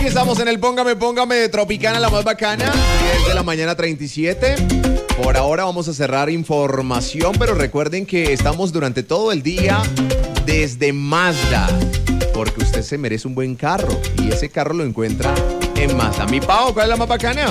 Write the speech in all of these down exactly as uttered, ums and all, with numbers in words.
Estamos en el Póngame, Póngame de Tropicana, la más bacana, diez de la mañana treinta y siete. Por ahora vamos a cerrar información, pero recuerden que estamos durante todo el día desde Mazda, porque usted se merece un buen carro y ese carro lo encuentra en Mazda. Mi Pau, ¿cuál es la más bacana?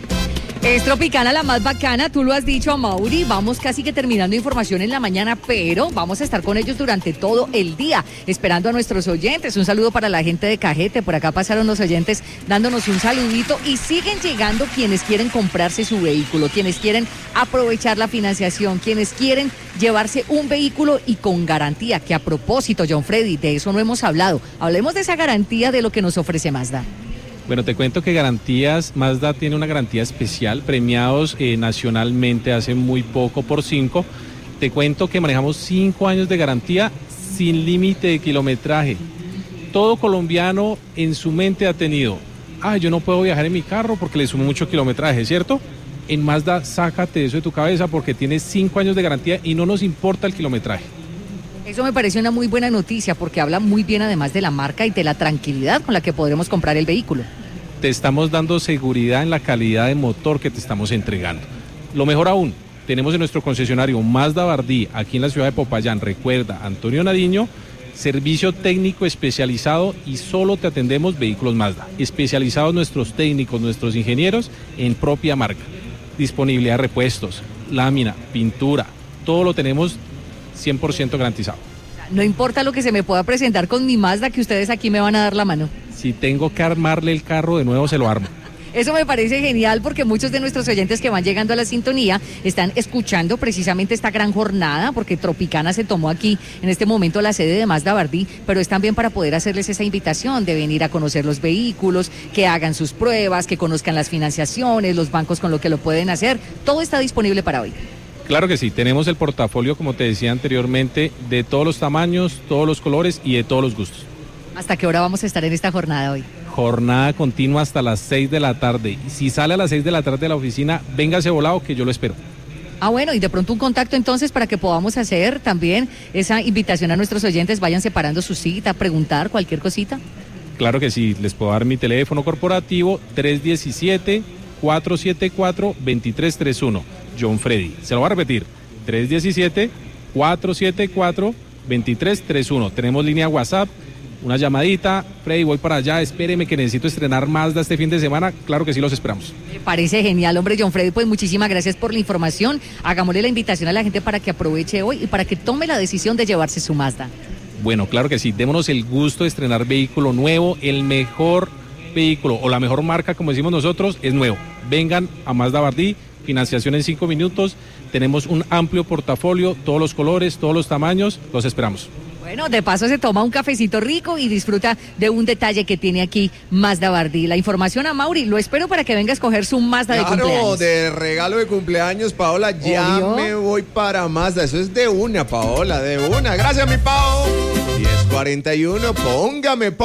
Es Tropicana la más bacana, tú lo has dicho, Mauri. Vamos casi que terminando información en la mañana, pero vamos a estar con ellos durante todo el día, esperando a nuestros oyentes. Un saludo para la gente de Cajete, por acá pasaron los oyentes dándonos un saludito y siguen llegando quienes quieren comprarse su vehículo, quienes quieren aprovechar la financiación, quienes quieren llevarse un vehículo y con garantía, que a propósito, John Freddy, de eso no hemos hablado. Hablemos de esa garantía de lo que nos ofrece Mazda. Bueno, te cuento que Garantías, Mazda tiene una garantía especial, premiados eh, nacionalmente hace muy poco por cinco. Te cuento que manejamos cinco años de garantía sin límite de kilometraje. Todo colombiano en su mente ha tenido, ah, yo no puedo viajar en mi carro porque le sumo mucho kilometraje, ¿cierto? En Mazda, sácate eso de tu cabeza porque tienes cinco años de garantía y no nos importa el kilometraje. Eso me parece una muy buena noticia porque habla muy bien además de la marca y de la tranquilidad con la que podremos comprar el vehículo. Te estamos dando seguridad en la calidad de motor que te estamos entregando. Lo mejor aún, tenemos en nuestro concesionario Mazda Bardí, aquí en la ciudad de Popayán, recuerda, Antonio Nariño, servicio técnico especializado y solo te atendemos vehículos Mazda, especializados nuestros técnicos, nuestros ingenieros en propia marca. Disponibilidad de repuestos, lámina, pintura, todo lo tenemos cien por ciento garantizado. No importa lo que se me pueda presentar con mi Mazda, que ustedes aquí me van a dar la mano. Si tengo que armarle el carro de nuevo, se lo armo. Eso me parece genial porque muchos de nuestros oyentes que van llegando a la sintonía están escuchando precisamente esta gran jornada, porque Tropicana se tomó aquí en este momento la sede de Mazda Bardí, pero es también para poder hacerles esa invitación de venir a conocer los vehículos, que hagan sus pruebas, que conozcan las financiaciones, los bancos con lo que lo pueden hacer. Todo está disponible para hoy. Claro que sí, tenemos el portafolio, como te decía anteriormente, de todos los tamaños, todos los colores y de todos los gustos. ¿Hasta qué hora vamos a estar en esta jornada hoy? Jornada continua hasta las seis de la tarde. Y si sale a las seis de la tarde de la oficina, véngase volado que yo lo espero. Ah, bueno, y de pronto un contacto entonces para que podamos hacer también esa invitación a nuestros oyentes, vayan separando su cita, preguntar cualquier cosita. Claro que sí, les puedo dar mi teléfono corporativo tres uno siete, cuatro siete cuatro, dos tres tres uno. John Freddy, se lo voy a repetir, tres uno siete, cuatro siete cuatro, dos tres tres uno. Tenemos línea WhatsApp, una llamadita, Freddy, voy para allá, espéreme que necesito estrenar Mazda este fin de semana, claro que sí los esperamos. Me parece genial, hombre, John Freddy, pues muchísimas gracias por la información, hagámosle la invitación a la gente para que aproveche hoy y para que tome la decisión de llevarse su Mazda. Bueno, claro que sí, démonos el gusto de estrenar vehículo nuevo, el mejor vehículo o la mejor marca, como decimos nosotros, es nuevo. Vengan a Mazda Bardí, financiación en cinco minutos, tenemos un amplio portafolio, todos los colores, todos los tamaños, los esperamos. Bueno, de paso se toma un cafecito rico y disfruta de un detalle que tiene aquí Mazda Bardí. La información a Mauri, lo espero para que venga a escoger su Mazda claro, de cumpleaños. de regalo de cumpleaños, Paola, ya ¿Obvio? me voy para Mazda. Eso es de una, Paola, de una. Gracias, mi Pao. diez cuarenta y uno, póngame,